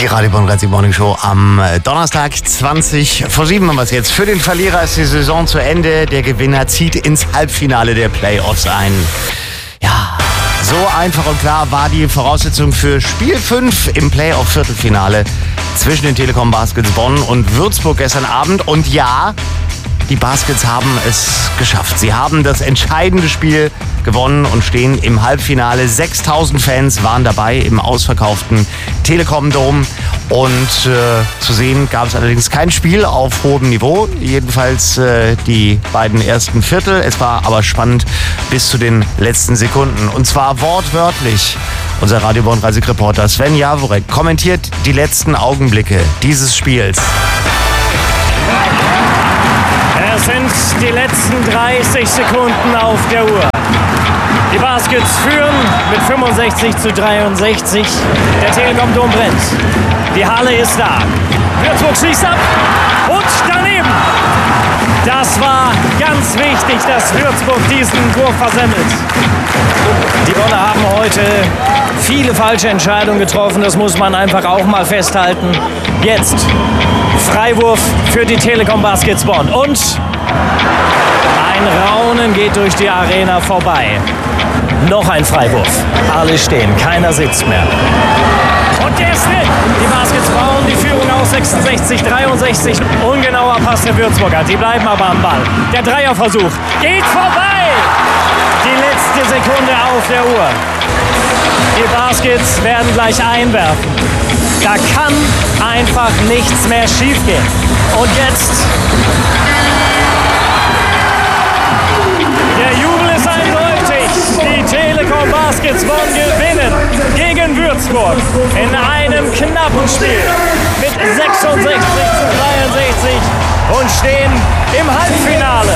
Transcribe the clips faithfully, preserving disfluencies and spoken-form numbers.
Die Radio Bonn Morning Show am Donnerstag zwanzig vor sieben haben wir es jetzt. Für den Verlierer ist die Saison zu Ende. Der Gewinner zieht ins Halbfinale der Playoffs ein. Ja, so einfach und klar war die Voraussetzung für Spiel fünf im Playoff-Viertelfinale zwischen den Telekom Baskets Bonn und Würzburg gestern Abend. Und ja, die Baskets haben es geschafft. Sie haben das entscheidende Spiel gewonnen und stehen im Halbfinale. sechstausend Fans waren dabei im ausverkauften Telekom Dome. Und äh, zu sehen gab es allerdings kein Spiel auf hohem Niveau. Jedenfalls äh, die beiden ersten Viertel. Es war aber spannend bis zu den letzten Sekunden. Und zwar wortwörtlich. Unser Radio Bonn Reporter Sven Jaworek kommentiert die letzten Augenblicke dieses Spiels. Es sind die letzten dreißig Sekunden auf der Uhr. Die Baskets führen mit fünfundsechzig zu dreiundsechzig. Der Telekom Dome brennt. Die Halle ist da. Würzburg schießt ab und daneben. Das war ganz wichtig, dass Würzburg diesen Wurf versemmelt. Die Bonner haben heute viele falsche Entscheidungen getroffen. Das muss man einfach auch mal festhalten. Jetzt Freiwurf für die Telekom Baskets Bonn. Und ein Raunen geht durch die Arena vorbei. Noch ein Freiwurf. Alle stehen, keiner sitzt mehr. Und der ist drin. Die Baskets bauen die Führung aus sechsundsechzig dreiundsechzig. Ungenauer Pass der Würzburger. Die bleiben aber am Ball. Der Dreierversuch geht vorbei. Die letzte Sekunde auf der Uhr. Die Baskets werden gleich einwerfen. Da kann einfach nichts mehr schiefgehen. Und jetzt der Jubel ist eindeutig. Die Telekom Baskets Bonn gewinnen gegen Würzburg in einem knappen Spiel mit sechsundsechzig zu dreiundsechzig und stehen im Halbfinale.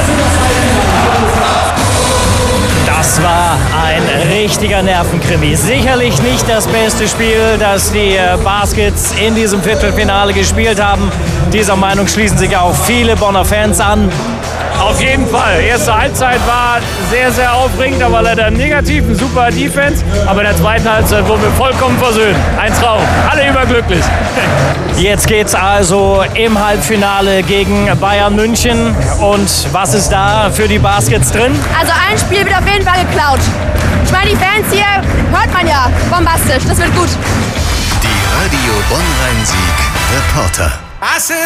Das war ein richtiger Nervenkrimi. Sicherlich nicht das beste Spiel, das die Baskets in diesem Viertelfinale gespielt haben. Dieser Meinung schließen sich auch viele Bonner Fans an. Auf jeden Fall. Erste Halbzeit war sehr, sehr aufregend, aber leider negativ, ein super Defense. Aber in der zweiten Halbzeit wurden wir vollkommen versöhnt. Ein Traum. Alle überglücklich. Jetzt geht's also im Halbfinale gegen Bayern München. Und was ist da für die Baskets drin? Also ein Spiel wird auf jeden Fall geklaut. Ich meine, die Fans hier hört man ja bombastisch. Das wird gut. Die Radio Bonn-Rhein-Sieg Reporter.